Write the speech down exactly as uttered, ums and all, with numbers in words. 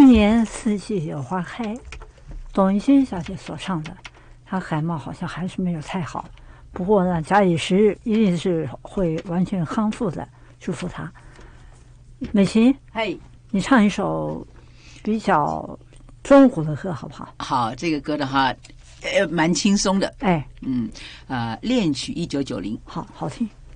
年四季有花开，董一心小姐所唱的，她海貌好像还是没有太好，不过呢，假以时日，一定是会完全康复的，祝福她。美琪， 嘿， 你唱一首比较中古的歌好不好？ 好，这个歌的话，呃，蛮轻松的。 哎， 嗯，呃，恋曲一九九零， 好好听。